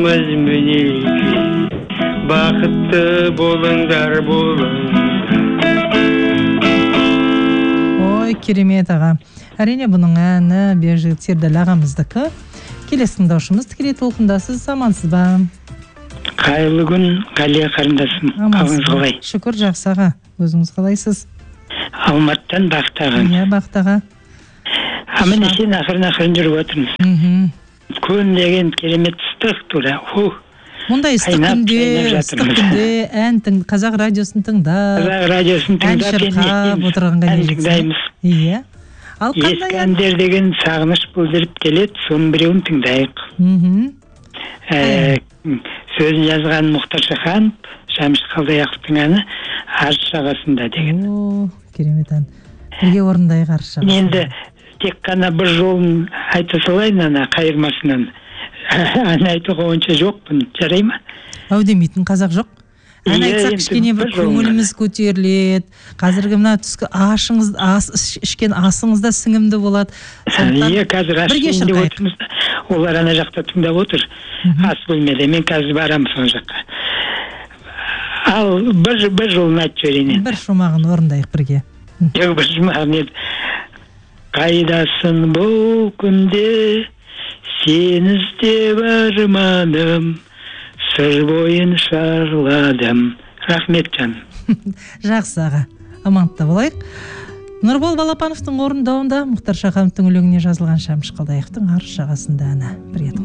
мінекей бақытты болыңдар Ой, керемет аға. Әрине бұның әні Бекжігіт Сердәлі ағамыздікі. Келесі тыңдаушымыз тікелей толқындасыз, амансыз ба? Қайырлы күн, Ғалия қарындасым. Қалыңыз қалай? Шүкір, жақсы аға. Өзіңіз қалайсыз? Алматтан Бақыт аға. Иә, Бақыт аға. Аман есен ақырын жүріп отырмыз. Күн деген керемет ыстық тура. Мұндай ыстық күнде қазақ радиосын тыңдап, ән шырқап отырғанға тыңдаймыз. Иә. Ескі әндер деген сағыныш білдіріп келеді, соның біреуін тыңдайық. Сөзін жазған Мұхтар Шаханов, Шәмші Қалдаяқовтың әні Арыс жағасында деген. Керемет ән. Бірге орындайық Арыс жағасында. Енді тек қана бір жолын айта салайын ана қайырмасынан. Ән айтуға онша жоқпын, жарай ма? Ау демейтін қазақ жоқ. Ән айтсақ кішкене бір көңіліміз көтеріледі. Қазіргі мына түскі ішкен асыңыз да сіңімді болады. Иә, қазір ас үйінде отырмыз. Олар ана жақта тыңдап отыр. Ас бөлмеде. Мен қазір барам сол жаққа. Ал бір жолын айтып жіберейін. Бір шумағын орындайық бірге. Жоқ, бір шумағын еді. Қайдасың бұл күнде сен іздеп арманым, сыр бойын шарладым. Рахмет жан. Жақсы аға. Амантта болайық. Нұрбол Балапановтың орындауында Мұхтар Шахановтың өлеңіне жазылған Шәмші Қалдаяқовтың Арыс жағасында әні.